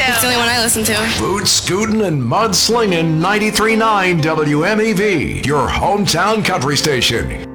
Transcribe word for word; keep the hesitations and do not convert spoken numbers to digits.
It's the only one I listen to. Boot scootin' and mud slingin' ninety-three point nine W M E V, your hometown country station.